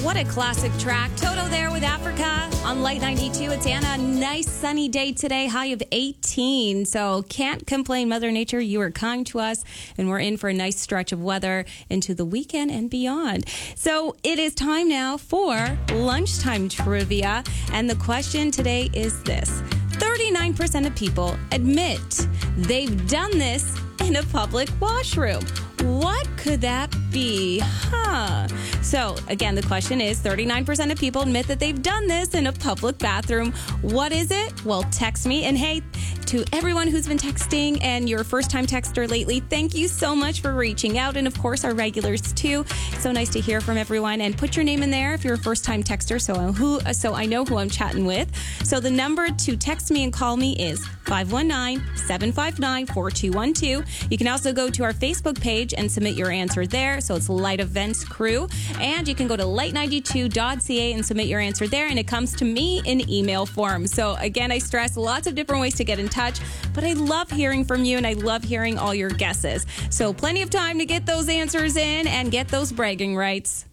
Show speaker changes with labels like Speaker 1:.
Speaker 1: What a classic track. Toto there with Africa on Light 92. It's Anna. Nice sunny day today. High of 18. So can't complain, Mother Nature. You are kind to us, and we're in for a nice stretch of weather into the weekend and beyond. So it is time now for lunchtime trivia. And the question today is this. 39% of people admit they've done this in a public washroom. What could that be? So, again, the question is 39% of people admit that they've done this in a public bathroom. What is it? Well, text me. And hey, to everyone who's been texting and your first-time texter lately, thank you so much for reaching out. And, of course, our regulars, too. So nice to hear from everyone. And put your name in there if you're a first-time texter so I know who I'm chatting with. So the number to text me and call me is 519-759-4212. You can also go to our Facebook page and submit your answer there. So it's Light Events Crew. And you can go to light92.ca and submit your answer there. And it comes to me in email form. So again, I stress lots of different ways to get in touch. But I love hearing from you and I love hearing all your guesses. So plenty of time to get those answers in and get those bragging rights.